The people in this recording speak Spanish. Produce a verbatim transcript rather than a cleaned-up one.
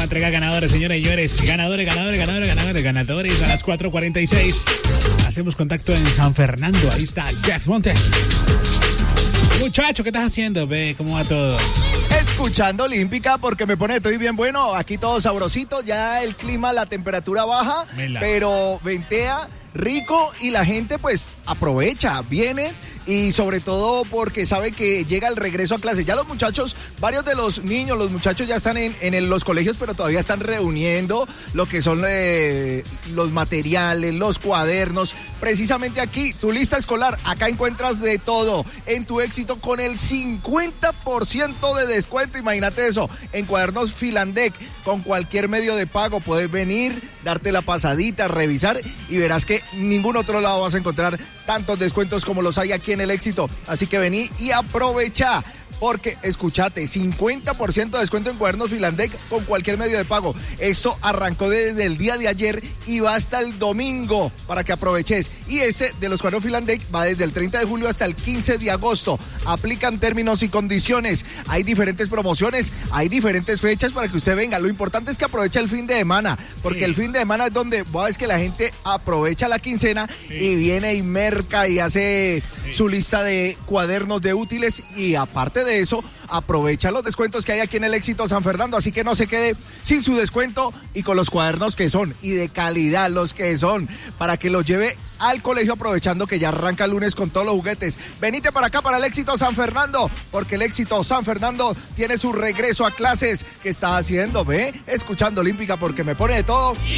entrega ganadores, señores y señores. Ganadores, ganadores, ganadores, ganadores, ganadores. A las cuatro cuarenta y seis hacemos contacto en San Fernando. Ahí está Jeff Montes. Muchacho, ¿qué estás haciendo, ve? ¿Cómo va todo? Escuchando Olímpica porque me pone estoy bien bueno. Aquí todo sabrosito. Ya el clima, la temperatura baja, Mela. pero ventea rico y la gente pues aprovecha, viene. Y sobre todo porque sabe que llega el regreso a clase. Ya los muchachos, varios de los niños, los muchachos ya están en, en el, los colegios, pero todavía están reuniendo lo que son eh, los materiales, los cuadernos. Precisamente aquí, tu lista escolar, acá encuentras de todo. En Tu Éxito con el cincuenta por ciento de descuento. Imagínate eso, en cuadernos Filandec, con cualquier medio de pago. Puedes venir, darte la pasadita, revisar y verás que en ningún otro lado vas a encontrar tantos descuentos como los hay aquí en El Éxito. Así que vení y aprovecha. Porque, escúchate, cincuenta por ciento de descuento en cuadernos Filandec con cualquier medio de pago. Esto arrancó desde el día de ayer y va hasta el domingo para que aproveches. Y este de los cuadernos Filandec va desde el treinta de julio hasta el quince de agosto. Aplican términos y condiciones. Hay diferentes promociones, hay diferentes fechas para que usted venga. Lo importante es que aproveche el fin de semana, porque sí. El fin de semana es donde es que la gente aprovecha la quincena sí. y viene y merca y hace sí. su lista de cuadernos de útiles y aparte de de eso, aprovecha los descuentos que hay aquí en El Éxito San Fernando, así que no se quede sin su descuento y con los cuadernos que son y de calidad los que son, para que los lleve al colegio aprovechando que ya arranca el lunes con todos los juguetes. Venite para acá para El Éxito San Fernando, porque El Éxito San Fernando tiene su regreso a clases. ¿Qué está haciendo? Ve, escuchando Olímpica porque me pone de todo.